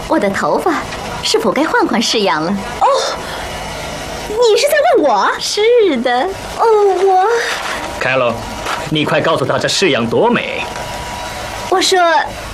我的头发是否该换换式样了？ 哦，你是在问我？ 是的。 哦， 凯洛，你快告诉他这式样多美。 我说，